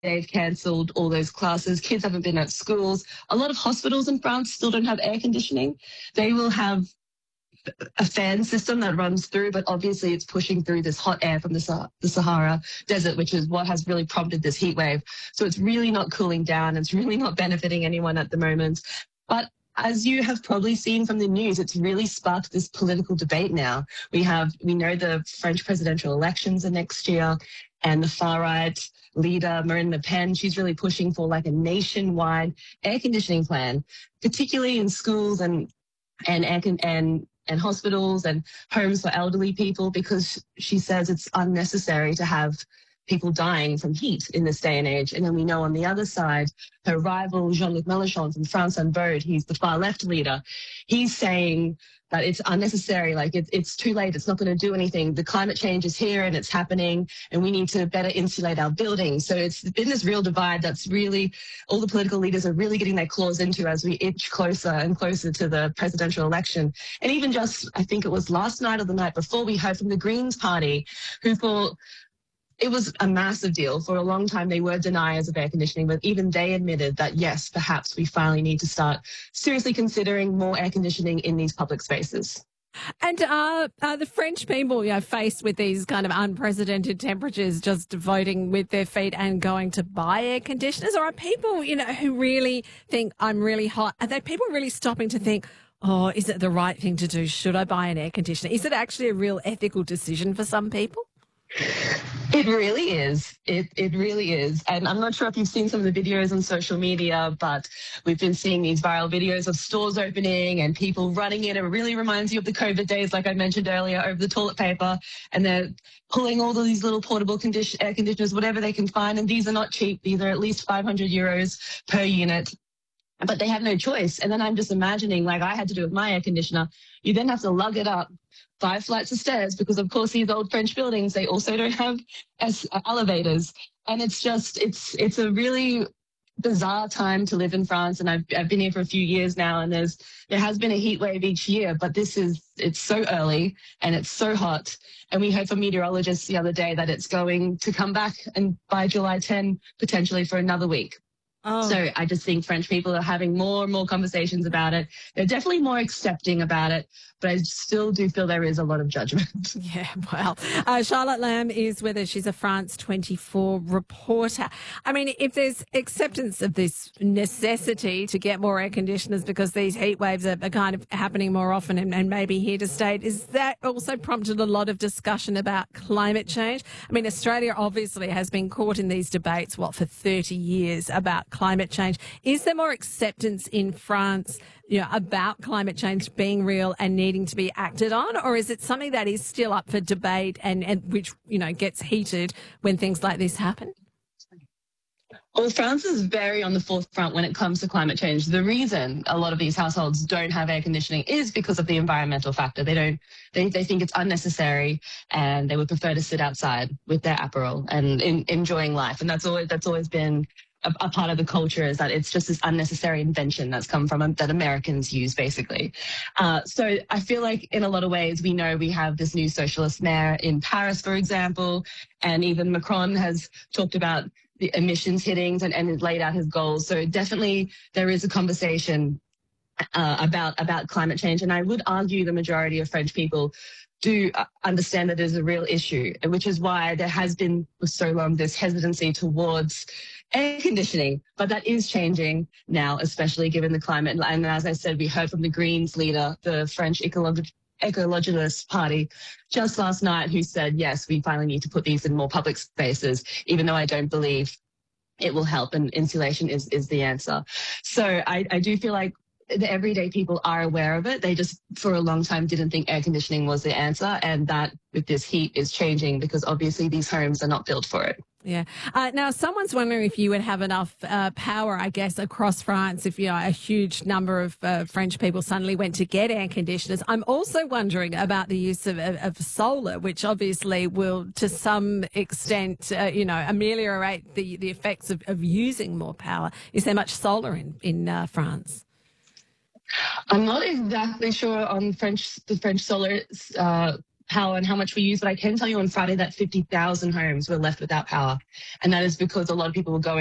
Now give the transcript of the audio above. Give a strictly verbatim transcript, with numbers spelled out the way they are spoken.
they've cancelled all those classes. Kids haven't been at schools. A lot of hospitals in France still don't have air conditioning. They will have a fan system that runs through, but obviously it's pushing through this hot air from the, Sah- the Sahara Desert, which is what has really prompted this heat wave. So it's really not cooling down. It's really not benefiting anyone at the moment. But as you have probably seen from the news, it's really sparked this political debate now. We have, we know the French presidential elections are next year, and the far-right leader, Marine Le Pen, she's really pushing for like a nationwide air conditioning plan, particularly in schools and and and and hospitals and homes for elderly people, because she says it's unnecessary to have people dying from heat in this day and age. And then we know on the other side, her rival, Jean-Luc Mélenchon from France Unbowed, he's the far left leader, he's saying that it's unnecessary, like it, it's too late, it's not going to do anything. The climate change is here and it's happening, and we need to better insulate our buildings. So it's been this real divide that's really, all the political leaders are really getting their claws into as we inch closer and closer to the presidential election. And even just, I think it was last night or the night before, we heard from the Greens party, who thought, it was a massive deal. For a long time, they were deniers of air conditioning, but even they admitted that, yes, perhaps we finally need to start seriously considering more air conditioning in these public spaces. And are, are the French people, you know, faced with these kind of unprecedented temperatures, just voting with their feet and going to buy air conditioners? Or are people, you know, who really think I'm really hot, are they people really stopping to think, oh, is it the right thing to do? Should I buy an air conditioner? Is it actually a real ethical decision for some people? It really is. It it really is. And I'm not sure if you've seen some of the videos on social media, but we've been seeing these viral videos of stores opening and people running in. It really reminds you of the COVID days, like I mentioned earlier, over the toilet paper. And they're pulling all of these little portable condition, air conditioners, whatever they can find. And these are not cheap. These are at least five hundred euros per unit. But they have no choice. And then I'm just imagining, like I had to do with my air conditioner, you then have to lug it up five flights of stairs, because of course these old French buildings, they also don't have as elevators. And it's just, it's it's a really bizarre time to live in France. And I've, I've been here for a few years now, and there's there has been a heat wave each year, but this is, it's so early and it's so hot. And we heard from meteorologists the other day that it's going to come back, and by July tenth, potentially for another week. Oh. So I just think French people are having more and more conversations about it. They're definitely more accepting about it, but I still do feel there is a lot of judgment. Yeah, well, uh, Charlotte Lamb is with us. She's a France twenty-four reporter. I mean, if there's acceptance of this necessity to get more air conditioners because these heat waves are, are kind of happening more often and, and maybe here to stay, is that also prompted a lot of discussion about climate change? I mean, Australia obviously has been caught in these debates, what, for thirty years about climate change. Is there more acceptance in France, you know, about climate change being real and needing to be acted on, or is it something that is still up for debate and, and which, you know, gets heated when things like this happen? Well, France is very on the forefront when it comes to climate change. The reason a lot of these households don't have air conditioning is because of the environmental factor. They don't, they, they think it's unnecessary, and they would prefer to sit outside with their Aperol and in, enjoying life. And that's always, that's always been A, a part of the culture, is that it's just this unnecessary invention that's come from um, that Americans use, basically. Uh, so I feel like in a lot of ways, we know we have this new socialist mayor in Paris, for example, and even Macron has talked about the emissions hittings and, and laid out his goals. So definitely there is a conversation uh, about about climate change, and I would argue the majority of French people do understand that there's a real issue, which is why there has been for so long this hesitancy towards air conditioning. But that is changing now, especially given the climate. And as I said, we heard from the Greens leader, the French Ecolo- Ecologist Party, just last night, who said, yes, we finally need to put these in more public spaces, even though I don't believe it will help, and insulation is, is the answer. So I, I do feel like the everyday people are aware of it. They just, for a long time, didn't think air conditioning was the answer, and that with this heat is changing, because obviously these homes are not built for it. Yeah. Uh, now, someone's wondering if you would have enough uh, power, I guess, across France if, you know, a huge number of uh, French people suddenly went to get air conditioners. I'm also wondering about the use of, of, of solar, which obviously will, to some extent, uh, you know, ameliorate the, the effects of, of using more power. Is there much solar in, in uh, France? I'm not exactly sure on French the French solar uh, power and how much we use, but I can tell you on Friday that fifty thousand homes were left without power. And that is because a lot of people were going